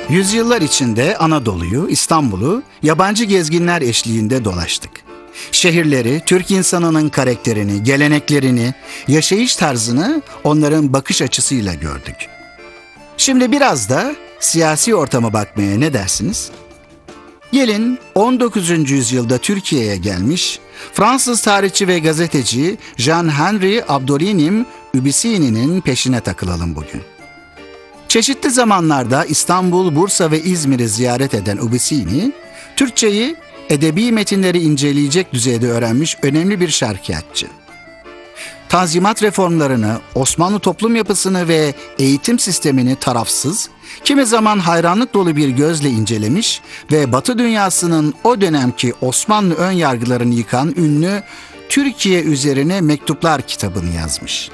Yüzyıllar içinde Anadolu'yu, İstanbul'u yabancı gezginler eşliğinde dolaştık. Şehirleri, Türk insanının karakterini, geleneklerini, yaşayış tarzını onların bakış açısıyla gördük. Şimdi biraz da siyasi ortama bakmaya ne dersiniz? Gelin 19. yüzyılda Türkiye'ye gelmiş Fransız tarihçi ve gazeteci Jean-Henri Abdolinim Ubissini'nin peşine takılalım bugün. Çeşitli zamanlarda İstanbul, Bursa ve İzmir'i ziyaret eden Ubissini, Türkçeyi, edebi metinleri inceleyecek düzeyde öğrenmiş önemli bir şarkiyatçı. Tanzimat reformlarını, Osmanlı toplum yapısını ve eğitim sistemini tarafsız, kimi zaman hayranlık dolu bir gözle incelemiş ve Batı dünyasının o dönemki Osmanlı ön yargılarını yıkan ünlü Türkiye üzerine mektuplar kitabını yazmış.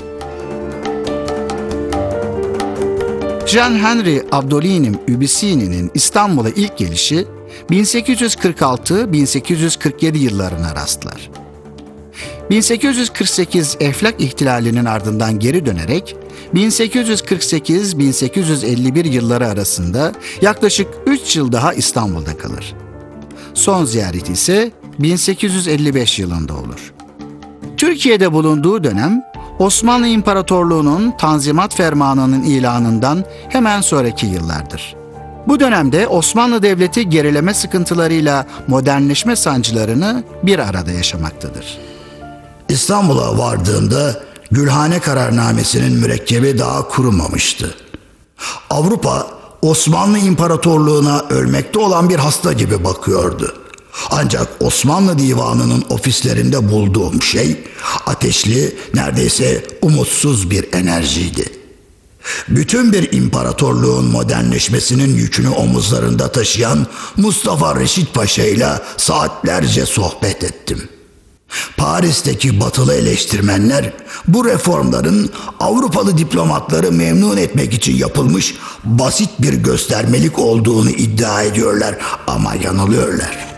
Jean-Henri Abdolinim Ubissini'nin İstanbul'a ilk gelişi 1846-1847 yıllarına rastlar. 1848 Eflak İhtilali'nin ardından geri dönerek 1848-1851 yılları arasında yaklaşık 3 yıl daha İstanbul'da kalır. Son ziyareti ise 1855 yılında olur. Türkiye'de bulunduğu dönem Osmanlı İmparatorluğu'nun Tanzimat Fermanı'nın ilanından hemen sonraki yıllardır. Bu dönemde Osmanlı Devleti gerileme sıkıntılarıyla modernleşme sancılarını bir arada yaşamaktadır. İstanbul'a vardığımda Gülhane Kararnamesi'nin mürekkebi daha kurumamıştı. Avrupa Osmanlı İmparatorluğu'na ölmekte olan bir hasta gibi bakıyordu. Ancak Osmanlı Divanı'nın ofislerinde bulduğum şey ateşli, neredeyse umutsuz bir enerjiydi. Bütün bir imparatorluğun modernleşmesinin yükünü omuzlarında taşıyan Mustafa Reşit Paşa ile saatlerce sohbet ettim. Paris'teki batılı eleştirmenler bu reformların Avrupalı diplomatları memnun etmek için yapılmış basit bir göstermelik olduğunu iddia ediyorlar ama yanılıyorlar.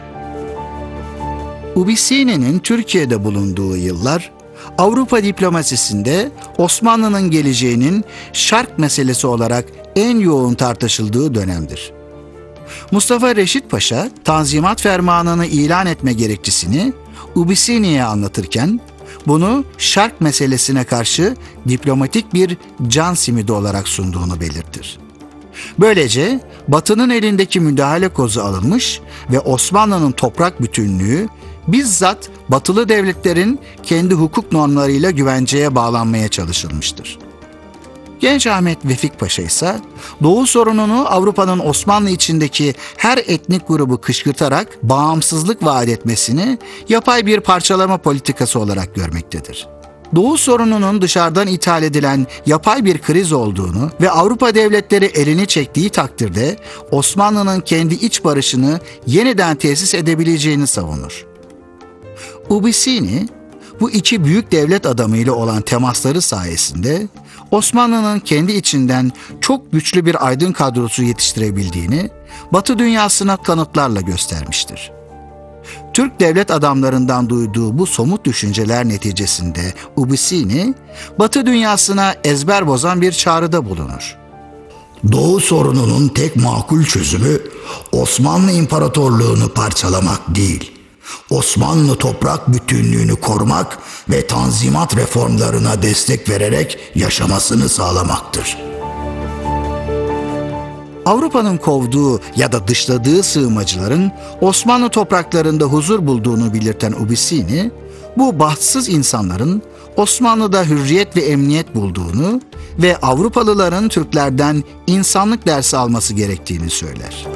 Ubissini'nin Türkiye'de bulunduğu yıllar, Avrupa diplomasisinde Osmanlı'nın geleceğinin şark meselesi olarak en yoğun tartışıldığı dönemdir. Mustafa Reşit Paşa, Tanzimat Fermanı'nı ilan etme gerekçesini Ubissini'ye anlatırken, bunu şark meselesine karşı diplomatik bir can simidi olarak sunduğunu belirtir. Böylece Batı'nın elindeki müdahale kozu alınmış ve Osmanlı'nın toprak bütünlüğü bizzat Batılı devletlerin kendi hukuk normlarıyla güvenceye bağlanmaya çalışılmıştır. Genç Ahmet Vefik Paşa ise Doğu sorununu Avrupa'nın Osmanlı içindeki her etnik grubu kışkırtarak bağımsızlık vaat etmesini yapay bir parçalama politikası olarak görmektedir. Doğu sorununun dışarıdan ithal edilen yapay bir kriz olduğunu ve Avrupa devletleri elini çektiği takdirde Osmanlı'nın kendi iç barışını yeniden tesis edebileceğini savunur. Ubissini, bu iki büyük devlet adamıyla olan temasları sayesinde Osmanlı'nın kendi içinden çok güçlü bir aydın kadrosu yetiştirebildiğini Batı dünyasına kanıtlarla göstermiştir. Türk devlet adamlarından duyduğu bu somut düşünceler neticesinde Ubissini, Batı dünyasına ezber bozan bir çağrıda bulunur. Doğu sorununun tek makul çözümü Osmanlı İmparatorluğu'nu parçalamak değil, Osmanlı toprak bütünlüğünü korumak ve tanzimat reformlarına destek vererek yaşamasını sağlamaktır. Avrupa'nın kovduğu ya da dışladığı sığınmacıların Osmanlı topraklarında huzur bulduğunu belirten Ubissini, bu bahtsız insanların Osmanlı'da hürriyet ve emniyet bulduğunu ve Avrupalıların Türklerden insanlık dersi alması gerektiğini söyler.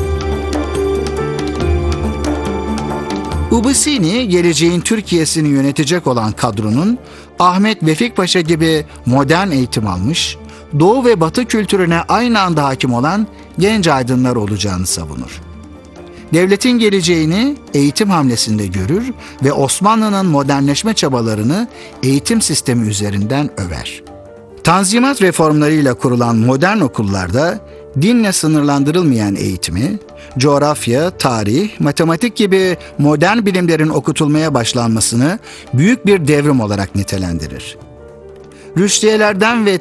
Ubissini, geleceğin Türkiye'sini yönetecek olan kadronun Ahmet Vefik Paşa gibi modern eğitim almış, Doğu ve Batı kültürüne aynı anda hakim olan genç aydınlar olacağını savunur. Devletin geleceğini eğitim hamlesinde görür ve Osmanlı'nın modernleşme çabalarını eğitim sistemi üzerinden över. Tanzimat reformlarıyla kurulan modern okullarda dinle sınırlandırılmayan eğitimi, coğrafya, tarih, matematik gibi modern bilimlerin okutulmaya başlanmasını büyük bir devrim olarak nitelendirir. Rüştiyelerden ve